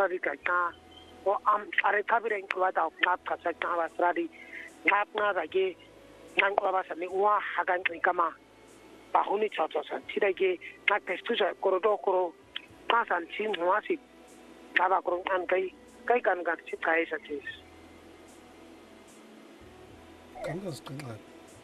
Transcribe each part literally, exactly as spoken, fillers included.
Australia ka o am are kabireng kwa da ngap ka sa ka Australia ngap na da ge nang kwa ba sa ni wa hagan kama ba huni cha cha sa tira ge ka testu sa koro do koro pa san chin hwa si ka ba koro an kai kai kan ga chi kai sa tis kan ga siqinqa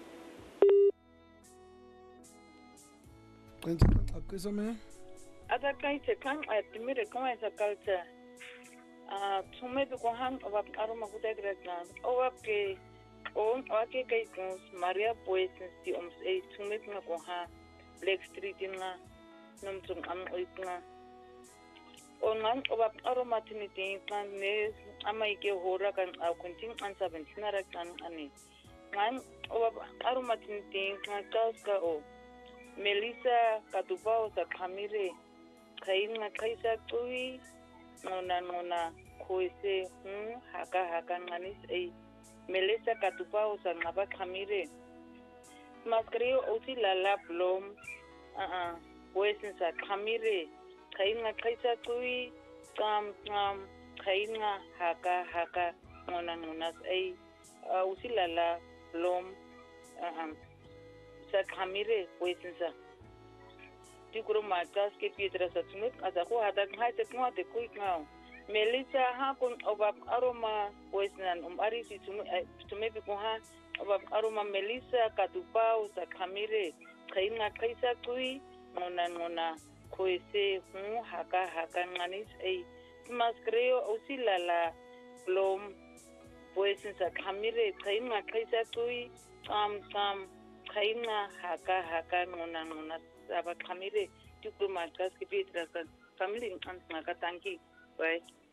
Kwenza kaxisa me Atakaite kan atimire kama esa culture ah tume ko han oba aroma kudagrana oba ke on ake kai kons Maria Boys si oms e tume ko ha Black Street nga nom tung am oitna ongan oba aroma tiniti kan ne amai ke hora kan akunting an seventeen ra kan ani ngan oba aroma tiniti kan ka o Melissa Katupao sa Kamire kainga kaisa tui nona nona koise hm haka haka nganis ei Melissa Katupao sa ngaba Kamire maskreo uti lala blom a a koise sa Kamire kainga kaisa tui kam kam kainga haka haka nona nona ei uti lala blom a a sa Kamire koisensa tikuro matas ke pietra sa tsumik asa ko hata khai se kwa te kuik ngau Melissa ha kon obab aroma koisnan um ari si tsumu tsume bi ko ha obab aroma Melissa Katupao sa Kamire kainga kaisa kui nona nona koise hu haka haka nganis ei mas creo usilala blom koisensa Kamire kainga kaisa kui tam tam kainga haka haka nona nona saba Kamire tikro markas ke pietra sa family ang ngaka tanki bye